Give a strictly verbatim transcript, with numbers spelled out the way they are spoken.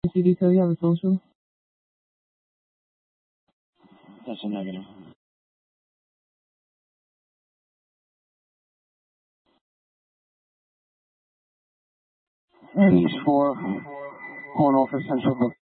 C D code, you have a social? That's a negative. And he's four, calling office central book.